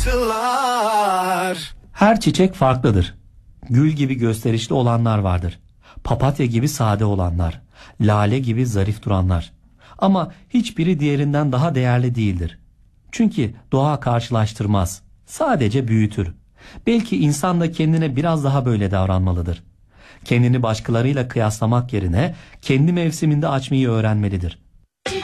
Her çiçek farklıdır. Gül gibi gösterişli olanlar vardır. Papatya gibi sade olanlar. Lale gibi zarif duranlar. Ama hiçbiri diğerinden daha değerli değildir. Çünkü doğa karşılaştırmaz. Sadece büyütür. Belki insan da kendine biraz daha böyle davranmalıdır. Kendini başkalarıyla kıyaslamak yerine kendi mevsiminde açmayı öğrenmelidir.